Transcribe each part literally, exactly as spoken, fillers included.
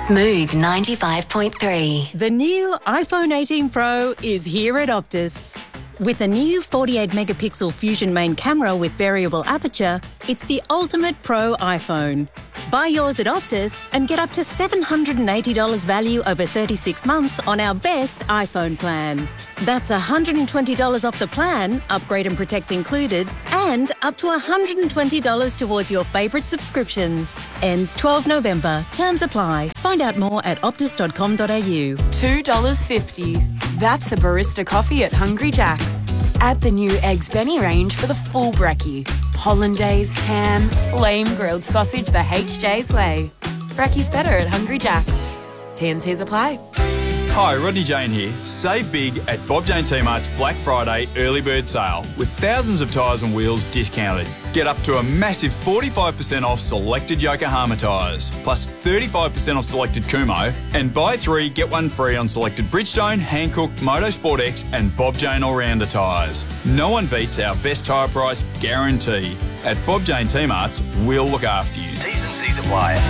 Smooth ninety-five point three. The new iPhone eighteen Pro is here at Optus. With a new forty-eight megapixel Fusion main camera with variable aperture, it's the ultimate pro iPhone. Buy yours at Optus and get up to seven hundred eighty dollars value over thirty-six months on our best iPhone plan. That's one hundred twenty dollars off the plan, upgrade and protect included, and up to one hundred twenty dollars towards your favourite subscriptions. Ends twelfth November. Terms apply. Find out more at optus dot com dot a u. two dollars fifty. That's a barista coffee at Hungry Jack's. Add the new Eggs Benny range for the full brekkie. Hollandaise, ham, flame grilled sausage the H J's way. Brekkie's better at Hungry Jack's. T and C's apply. Hi, Rodney Jane here. Save big at Bob Jane T-Mart's Black Friday early bird sale with thousands of tyres and wheels discounted. Get up to a massive forty-five percent off selected Yokohama tyres, plus thirty-five percent off selected Kumo, and buy three, get one free on selected Bridgestone, Hankook, Motorsport X and Bob Jane All-Rounder tyres. No one beats our best tyre price guarantee. At Bob Jane T-Mart's, we'll look after you. T's and C's apply.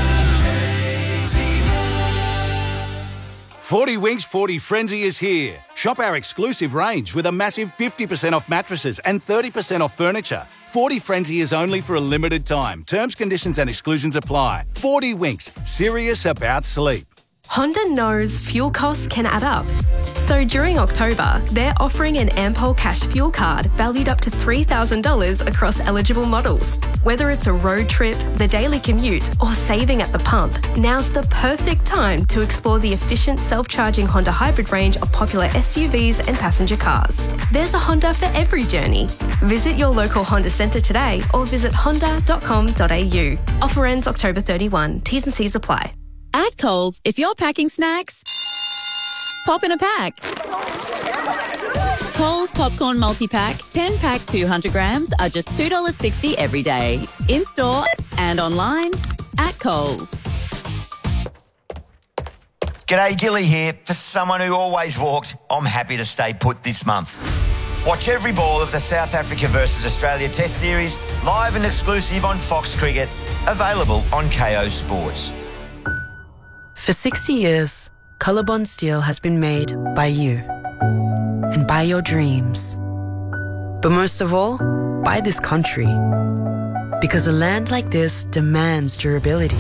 forty Winks forty Frenzy is here. Shop our exclusive range with a massive fifty percent off mattresses and thirty percent off furniture. forty Frenzy is only for a limited time. Terms, conditions and exclusions apply. forty Winks, serious about sleep. Honda knows fuel costs can add up. So during October, they're offering an Ampol Cash fuel card valued up to three thousand dollars across eligible models. Whether it's a road trip, the daily commute, or saving at the pump, now's the perfect time to explore the efficient self-charging Honda hybrid range of popular S U Vs and passenger cars. There's a Honda for every journey. Visit your local Honda centre today or visit honda dot com dot a u. Offer ends October thirty-first. T's and C's apply. At Coles, if you're packing snacks, pop in a pack. Coles Popcorn Multi-Pack, ten pack two hundred grams are just two dollars sixty every day. In-store and online at Coles. G'day, Gilly here. For someone who always walks, I'm happy to stay put this month. Watch every ball of the South Africa versus Australia Test Series, live and exclusive on Fox Cricket, available on K O Sports. For sixty years, Colorbond Steel has been made by you and by your dreams. But most of all, by this country. Because a land like this demands durability.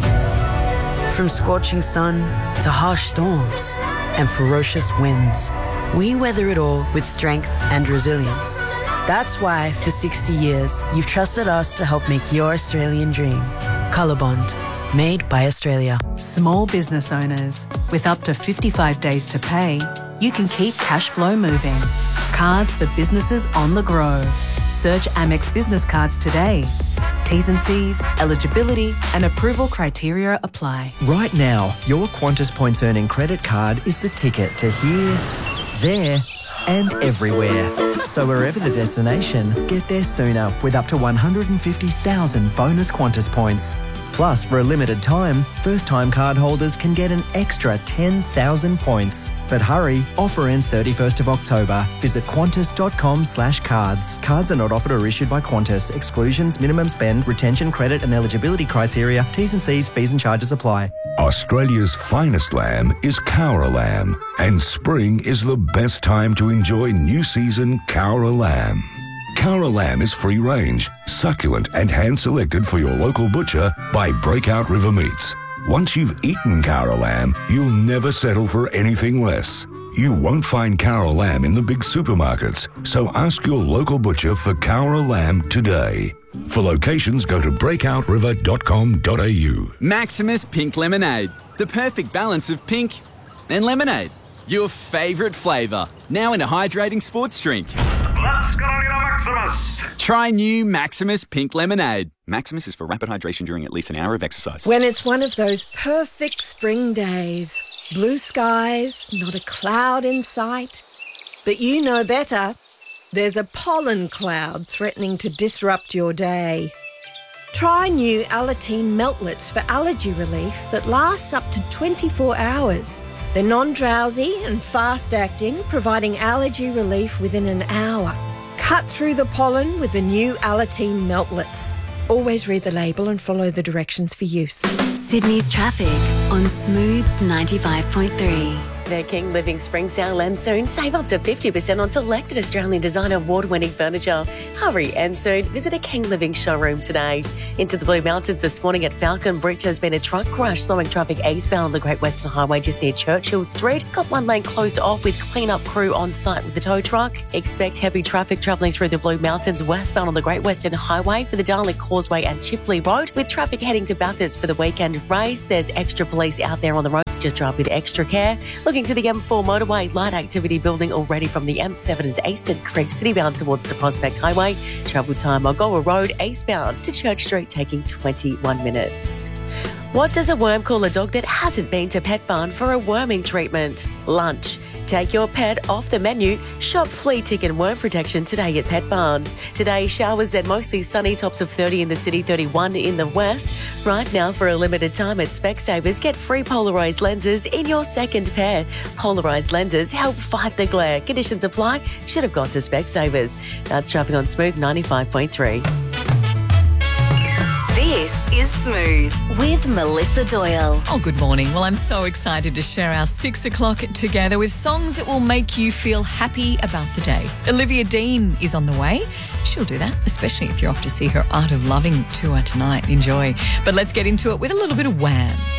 From scorching sun to harsh storms and ferocious winds, we weather it all with strength and resilience. That's why, for sixty years, you've trusted us to help make your Australian dream. Colorbond. Made by Australia. Small business owners, with up to fifty-five days to pay, you can keep cash flow moving. Cards for businesses on the grow. Search Amex Business Cards today. T's and C's, eligibility and approval criteria apply. Right now, your Qantas Points Earning Credit Card is the ticket to here, there and everywhere. So wherever the destination, get there sooner with up to one hundred fifty thousand bonus Qantas points. Plus, for a limited time, first-time cardholders can get an extra ten thousand points. But hurry, offer ends thirty-first of October. Visit qantas dot com slash cards. Cards are not offered or issued by Qantas. Exclusions, minimum spend, retention, credit and eligibility criteria, T's and C's, fees and charges apply. Australia's finest lamb is Cowra lamb, and spring is the best time to enjoy new season Cowra lamb. Cowra lamb is free-range, succulent and hand-selected for your local butcher by Breakout River Meats. Once you've eaten Cowra lamb, you'll never settle for anything less. You won't find Cowra lamb in the big supermarkets, so ask your local butcher for Cowra lamb today. For locations, go to breakout river dot com dot a u. Maximus Pink Lemonade, the perfect balance of pink and lemonade. Your favourite flavour, now in a hydrating sports drink. Let's go get a Maximus! Try new Maximus Pink Lemonade. Maximus is for rapid hydration during at least an hour of exercise. When it's one of those perfect spring days, blue skies, not a cloud in sight. But you know better. There's a pollen cloud threatening to disrupt your day. Try new Alateen Meltlets for allergy relief that lasts up to twenty-four hours. They're non-drowsy and fast-acting, providing allergy relief within an hour. Cut through the pollen with the new Alateen Meltlets. Always read the label and follow the directions for use. Sydney's traffic on Smooth ninety-five point three. The King Living Spring Sale ends soon. Save up to fifty percent on selected Australian designer award-winning furniture. Hurry and soon visit a King Living showroom today. Into the Blue Mountains this morning at Falcon Bridge has been a truck crash slowing traffic eastbound on the Great Western Highway just near Churchill Street. Got one lane closed off with clean-up crew on site with the tow truck. Expect heavy traffic travelling through the Blue Mountains westbound on the Great Western Highway for the Darling Causeway and Chifley Road, with traffic heading to Bathurst for the weekend race. There's extra police out there on the road, so just drive with extra care. Looking to the M four motorway, light activity building already from the M seven at Eastern Creek City bound towards the Prospect Highway. Travel time Mulgoa Road eastbound to Church Street taking twenty-one minutes. What does a worm call a dog that hasn't been to Pet Barn for a worming treatment? Lunch. Take your pet off the menu. Shop flea, tick and worm protection today at Pet Barn. Today, showers, then mostly sunny, tops of thirty in the city, thirty-one in the west. Right now, for a limited time at Specsavers, get free polarised lenses in your second pair. Polarised lenses help fight the glare. Conditions apply. Should have gone to Specsavers. That's traffic on Smooth ninety-five point three. This is Smooth with Melissa Doyle. Oh, good morning. Well, I'm so excited to share our six o'clock together with songs that will make you feel happy about the day. Olivia Dean is on the way. She'll do that, especially if you're off to see her Art of Loving tour tonight. Enjoy. But let's get into it with a little bit of Wham.